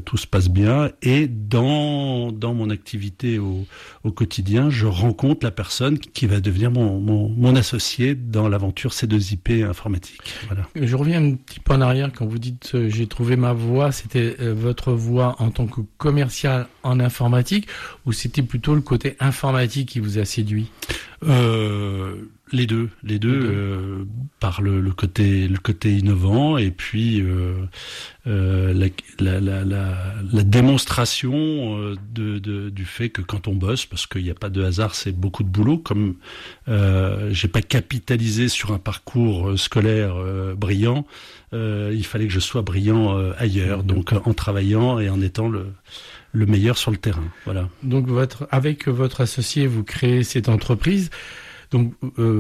tout se passe bien. Et dans mon activité au quotidien, je rencontre la personne qui va devenir mon associé dans l'aventure C2IP informatique. Voilà. Je reviens un petit peu en arrière quand vous dites j'ai trouvé ma voie. C'était votre voie en tant que commercial en informatique ou c'était plutôt le côté informatique qui vous a séduit? Les deux, par le côté innovant et puis la démonstration du fait que quand on bosse, parce qu'il n'y a pas de hasard, c'est beaucoup de boulot. Comme j'ai pas capitalisé sur un parcours scolaire brillant, il fallait que je sois brillant ailleurs, donc en travaillant et en étant le meilleur sur le terrain. Voilà. Donc avec votre associé, vous créez cette entreprise. Donc,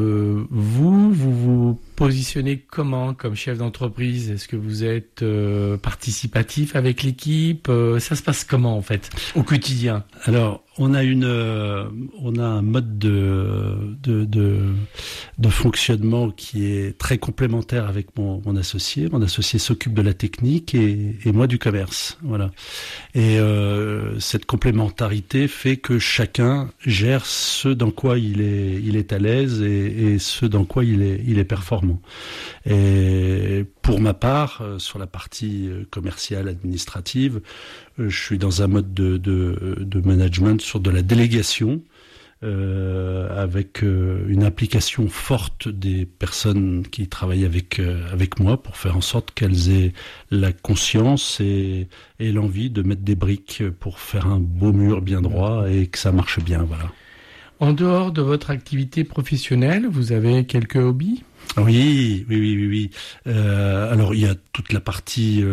vous positionnez comment comme chef d'entreprise? Est-ce que vous êtes participatif avec l'équipe? Ça se passe comment en fait au quotidien? Alors, on a un mode de fonctionnement qui est très complémentaire avec mon associé. Mon associé s'occupe de la technique et moi du commerce. Voilà. Et cette complémentarité fait que chacun gère ce dans quoi il est à l'aise et ce dans quoi il est performant. Et pour ma part, sur la partie commerciale, administrative, je suis dans un mode de management sur de la délégation, avec une implication forte des personnes qui travaillent avec moi pour faire en sorte qu'elles aient la conscience et l'envie de mettre des briques pour faire un beau mur bien droit et que ça marche bien. Voilà. En dehors de votre activité professionnelle, vous avez quelques hobbies ? Oui. Alors il y a toute la partie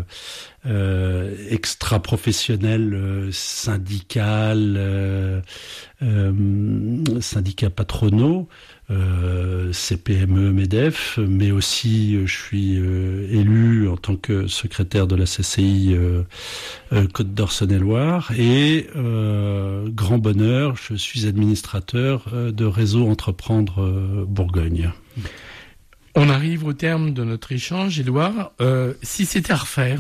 extra-professionnelle, syndicale, syndicats patronaux, CPME, MEDEF, mais aussi je suis élu en tant que secrétaire de la CCI Côte d'Or Saône-et-Loire et grand bonheur, je suis administrateur de Réseau Entreprendre Bourgogne. On arrive au terme de notre échange, Édouard. Si c'était à refaire,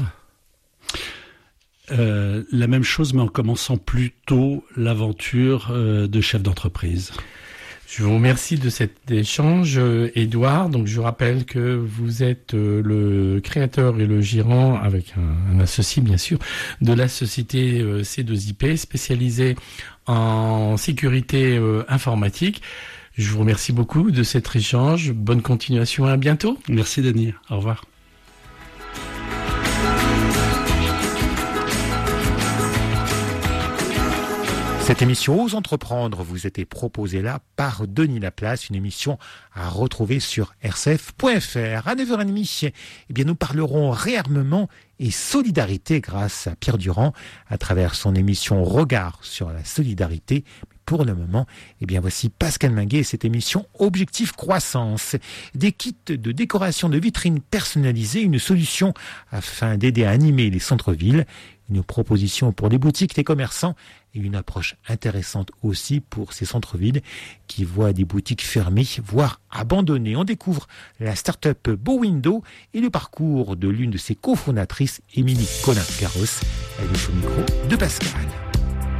la même chose, mais en commençant plus tôt l'aventure de chef d'entreprise. Je vous remercie de cet échange, Édouard. Donc, je rappelle que vous êtes le créateur et le gérant, avec un associé, bien sûr, de la société C2IP, spécialisée en sécurité informatique. Je vous remercie beaucoup de cet échange. Bonne continuation et à bientôt. Merci, Denis. Au revoir. Cette émission Ose Entreprendre vous était proposée là par Denis Laplace, une émission à retrouver sur rcf.fr. À 9h30, nous parlerons réarmement et solidarité grâce à Pierre Durand à travers son émission Regard sur la solidarité. Pour le moment, voici Pascal Minguet et cette émission Objectif Croissance. Des kits de décoration de vitrines personnalisées, une solution afin d'aider à animer les centres-villes, une proposition pour les boutiques, les commerçants et une approche intéressante aussi pour ces centres-villes qui voient des boutiques fermées, voire abandonnées. On découvre la start-up BoWindow et le parcours de l'une de ses cofondatrices, Émilie Colin-Garros. Elle est au micro de Pascal.